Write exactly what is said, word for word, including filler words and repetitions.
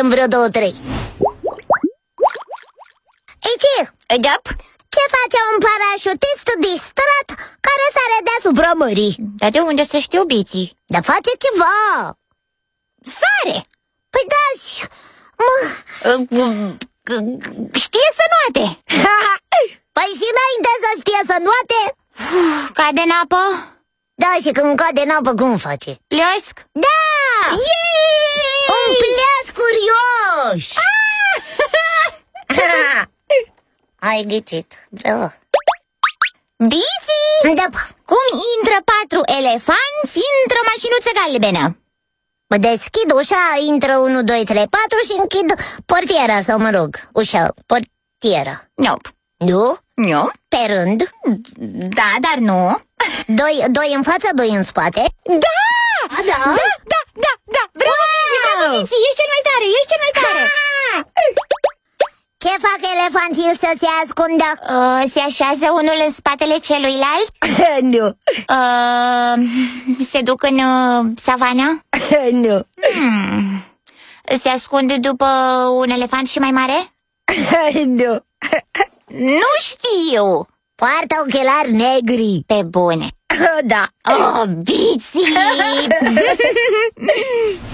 facem vreo două, trei. Iti, Da. ce face un parașutist distrat care sare deasupra mării? Dar de unde să știu, Biții? Dar face ceva. Sare. Păi da, mă... Știe să noate. Păi și înainte să știe să noate? Cade în apă. Da, și când cade în apă, cum face? Plesc. Da! Yeee! Un pleas curios! Ai ghicit, bravo. Biții! Da. Cum intră patru elefanți într-o mașinuță galbenă? Deschid ușa, intră unu, doi, trei, patru și închid portiera, sau mă rog, ușa, portiera. Nope. Nu? Nu. Pe rând. Da, dar nu. Doi, doi în față, doi în spate. Da! A, da? Da, da, da, da. Bravo, Biții, bravo, Biții, ești cel mai tare, ești cel mai tare. Ce fac elefanții să se ascundă? Uh, se așează unul în spatele celuilalt? Nu. Uh, se duc în uh, savana? Nu. Hmm. Se ascund după un elefant și mai mare? Nu. Nu știu. Poartă ochelari negri. Pe bune. Da. Oh, Biții!